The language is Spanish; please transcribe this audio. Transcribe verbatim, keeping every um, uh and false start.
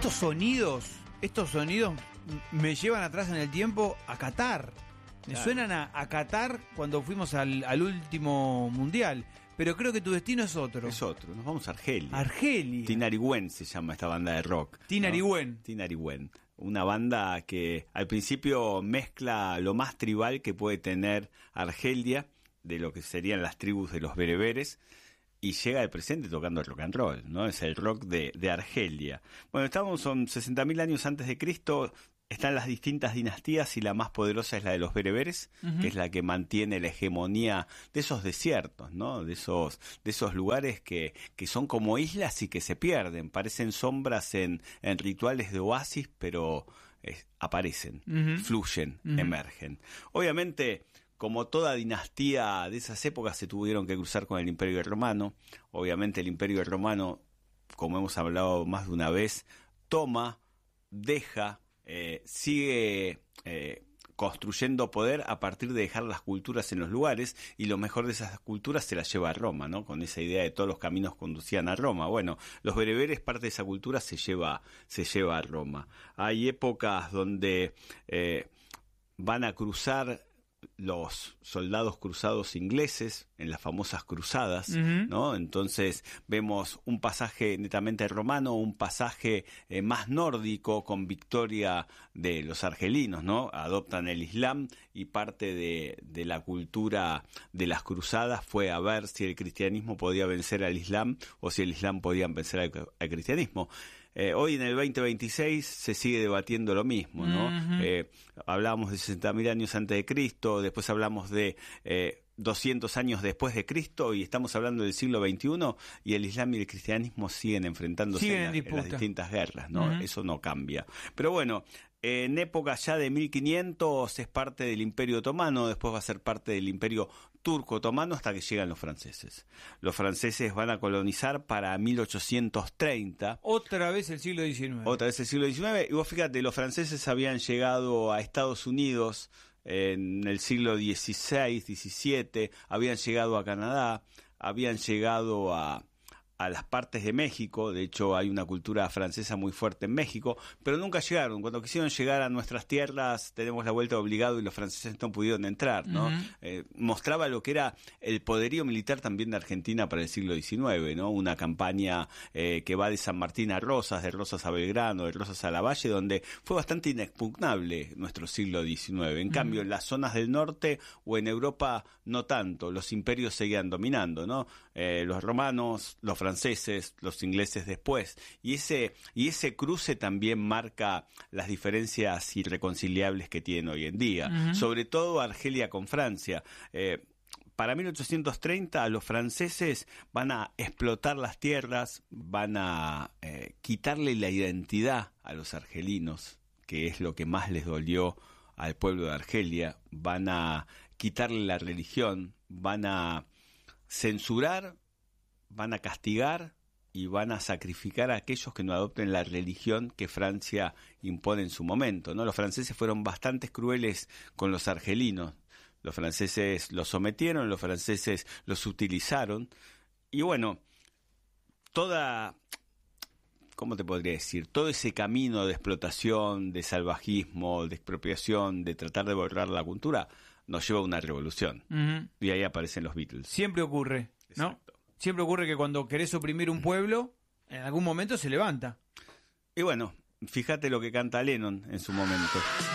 estos sonidos, estos sonidos me llevan atrás en el tiempo a Qatar. Me Claro. suenan a, a Qatar cuando fuimos al, al último mundial. Pero creo que tu destino es otro. Es otro, nos vamos a Argelia. Argelia. Tinariwen se llama esta banda de rock. Tinariwen. ¿no? Tinariwen. Una banda que al principio mezcla lo más tribal que puede tener Argelia, de lo que serían las tribus de los bereberes, y llega al presente tocando el rock and roll, ¿no? Es el rock de, de Argelia. Bueno, estamos, son sesenta mil años antes de Cristo. Están las distintas dinastías y la más poderosa es la de los bereberes, uh-huh. que es la que mantiene la hegemonía de esos desiertos, ¿no? De esos, de esos lugares que, que son como islas y que se pierden, parecen sombras en, en rituales de oasis, pero eh, aparecen, uh-huh. fluyen, uh-huh. emergen. Obviamente, como toda dinastía de esas épocas, se tuvieron que cruzar con el Imperio Romano. Obviamente el Imperio Romano, como hemos hablado más de una vez, toma, deja, Eh, sigue eh, construyendo poder a partir de dejar las culturas en los lugares, y lo mejor de esas culturas se las lleva a Roma, ¿no? Con esa idea de todos los caminos conducían a Roma. Bueno, los bereberes, parte de esa cultura se lleva, se lleva a Roma. Hay épocas donde eh, van a cruzar los soldados cruzados ingleses en las famosas cruzadas, uh-huh. ¿no? Entonces vemos un pasaje netamente romano, un pasaje eh, más nórdico con victoria de los argelinos, ¿no? Adoptan el Islam, y parte de, de la cultura de las cruzadas fue a ver si el cristianismo podía vencer al Islam o si el Islam podía vencer al, al cristianismo. Eh, hoy en el veinte veintiséis se sigue debatiendo lo mismo, ¿no? Uh-huh. Eh, hablábamos de sesenta mil años antes de Cristo, después hablamos de eh, doscientos años después de Cristo, y estamos hablando del siglo veintiuno, y el Islam y el cristianismo siguen enfrentándose siguen en, en, la, en las distintas guerras, ¿no? Uh-huh. Eso no cambia. Pero bueno, en época ya de mil quinientos es parte del Imperio Otomano, después va a ser parte del Imperio Turco Otomano hasta que llegan los franceses. Los franceses van a colonizar para mil ochocientos treinta. Otra vez el siglo diecinueve. Otra vez el siglo diecinueve. Y vos fíjate, los franceses habían llegado a Estados Unidos en el siglo dieciséis, diecisiete, habían llegado a Canadá, habían llegado a... a las partes de México. De hecho hay una cultura francesa muy fuerte en México, pero nunca llegaron. Cuando quisieron llegar a nuestras tierras, tenemos la vuelta obligado y los franceses no pudieron entrar, ¿no? Uh-huh. Eh, mostraba lo que era el poderío militar también de Argentina para el siglo diecinueve, ¿no? Una campaña eh, que va de San Martín a Rosas, de Rosas a Belgrano, de Rosas a Lavalle, donde fue bastante inexpugnable nuestro siglo diecinueve. En uh-huh. cambio, en las zonas del norte o en Europa no tanto, los imperios seguían dominando, ¿no? Eh, los romanos, los franceses, franceses, los ingleses después, y ese y ese cruce también marca las diferencias irreconciliables que tienen hoy en día, uh-huh. sobre todo Argelia con Francia. Eh, para mil ochocientos treinta los franceses van a explotar las tierras, van a eh, quitarle la identidad a los argelinos, que es lo que más les dolió al pueblo de Argelia, van a quitarle la religión, van a censurar, van a castigar y van a sacrificar a aquellos que no adopten la religión que Francia impone en su momento, ¿no? Los franceses fueron bastante crueles con los argelinos. Los franceses los sometieron, los franceses los utilizaron. Y bueno, toda... ¿Cómo te podría decir? Todo ese camino de explotación, de salvajismo, de expropiación, de tratar de borrar la cultura, nos lleva a una revolución. Uh-huh. Y ahí aparecen los Beatles. Siempre ocurre, ¿no? Exacto. Siempre ocurre que cuando querés oprimir un pueblo, en algún momento se levanta. Y bueno, fíjate lo que canta Lennon en su momento.